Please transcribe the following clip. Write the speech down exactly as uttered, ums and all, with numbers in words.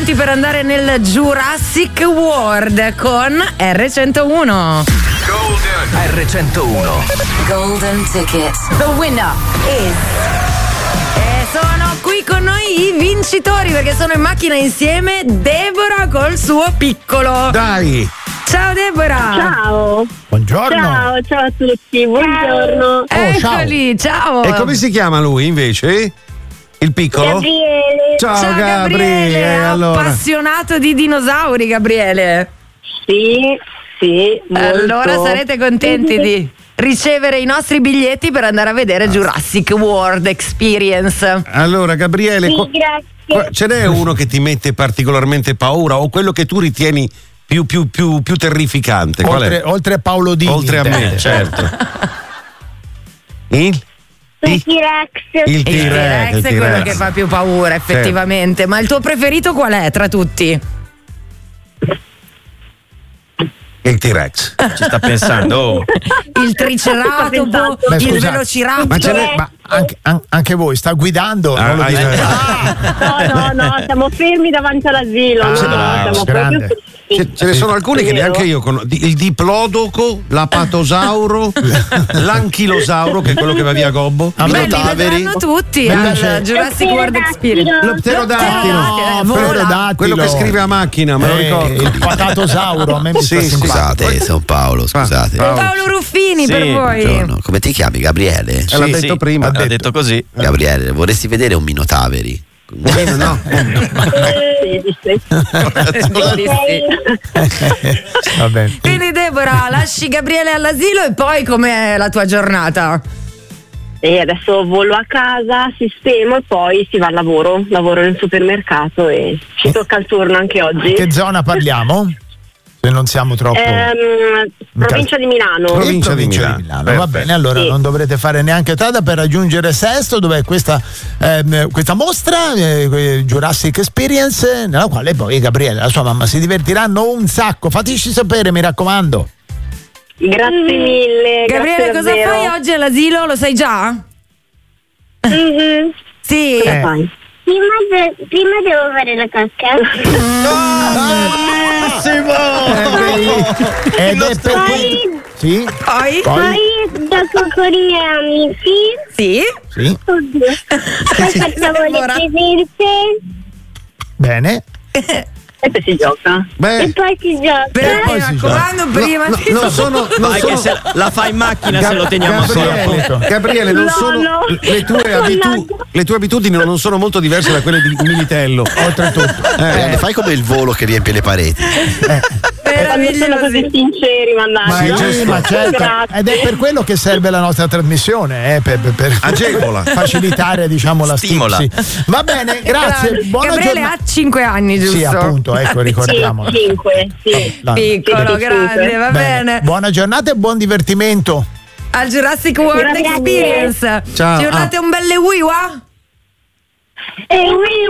biglietti per andare nel Jurassic World con erre centouno. Golden erre centouno. Golden ticket. The winner is. E sono qui con noi i vincitori perché sono in macchina insieme Deborah col suo piccolo. Dai! Ciao Deborah! Ciao! Buongiorno! Ciao, ciao a tutti, buongiorno! Oh, Eccoli, ciao! E come si chiama lui invece? Il piccolo? Gabriele! Ciao, Ciao Gabriele! Gabriele, allora. appassionato di dinosauri, Gabriele. Sì, sì, molto. Allora sarete contenti di ricevere i nostri biglietti per andare a vedere Jurassic World Experience. Allora, Gabriele, Sì, qua- grazie. qua- ce n'è uno che ti mette particolarmente paura o quello che tu ritieni più, più, più, più terrificante? Qual Oltre, è? oltre a Paolo Dini. Oltre a me, intende. certo. Il? Il T-Rex. Il Il T-Rex, T-Rex il è quello T-Rex. che fa più paura, effettivamente. Ma il tuo preferito qual è tra tutti? Il T-Rex. Ci sta pensando. Oh. Il Triceratopo, Beh, il scusate, Velociraptor. ma ce n'è- Ma anche, an- anche voi sta guidando? Ah, non lo ah, dite. eh. No, no, no, siamo fermi davanti all'asilo. Ah, no, bravo, siamo grande. proprio fermi. Ce, ce ne sono alcuni che neanche io conosco. Il diplodoco, l'apatosauro, l'anchilosauro, che è quello che va via Gobbo. A me Beh, li Taveri. vedranno tutti Mi al piace. Jurassic World Experience. Lo Lo pterodattilo. No, No, vola. pterodattilo. Quello che scrive a macchina, me lo Eh, ricordo. il patatosauro, a me mi Sì, sta sì. simpatico. Scusate, sono Paolo, scusate. Ah, Paolo Ruffini Sì, per voi. Buongiorno. Come ti chiami, Gabriele? Eh, l'ha detto prima. Ha Ha detto, detto. così. Gabriele, vorresti vedere un Minotaveri? No. Sì, sì, sì. Sì, sì. Va bene. Quindi Deborah, lasci Gabriele all'asilo e poi com'è la tua giornata? E adesso volo a casa, sistemo e poi si va al lavoro. Lavoro nel supermercato e ci tocca il turno anche oggi. Che zona parliamo? Se non siamo troppo. Ehm, provincia di Milano. Provincia di Provincia Milano. Va Perfetto. bene, allora Sì. non dovrete fare neanche strada per raggiungere Sesto, dove è questa, ehm, questa mostra, eh, Jurassic Experience, nella quale poi Gabriele e la sua mamma si divertiranno un sacco. Fateci sapere, mi raccomando. Grazie mille. Gabriele, grazie cosa davvero. fai oggi all'asilo? Lo sai già? Mhm. Sì. Cosa fai? Prima, de- prima devo fare la cacca. Ed è per cui... Sì? Poi? Poi? Poi gioco con i miei amici. Sì. Sì. Oddio. Poi facciamo le Ora. presenze Bene. E poi si gioca. e Beh, poi si gioca. Però poi mi si raccomando, prima no, di non sono, non Vai sono- che se la fa in macchina se lo teniamo Gabriele, solo. Gabriele, non No, sono no. le tue, abitu- le tue abitudini non sono molto diverse da quelle di Militello. Oltretutto. Eh, fai come il volo che riempie le pareti. Quando sono così meravigliosi. sinceri, Ma, mannaggia. sì, ma certo. Grazie. Ed è per quello che serve la nostra trasmissione, eh, per, per- per Agevola. facilitare, diciamo, la Stimola. stipsi. Va bene, grazie. Buona Gabriele giornata. ha cinque anni, giusto? Sì, appunto, ecco, ricordiamolo. Sì, cinque, sì. La- Piccolo, Sì, grande, sì. va bene. Buona giornata e buon divertimento. Al Jurassic World Grazie. Experience. Ciao. Ci urlate un belle wiwa? E